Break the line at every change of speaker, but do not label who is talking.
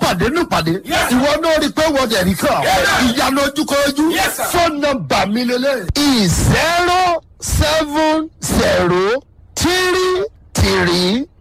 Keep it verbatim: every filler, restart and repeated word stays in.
pàdé ní pàdé ìwọ náà rí pé wọ́n dẹ̀ rí kàn ìyanu ojúkọjú fóònù nọ́mbà mi lélẹ̀. zero seven zero three three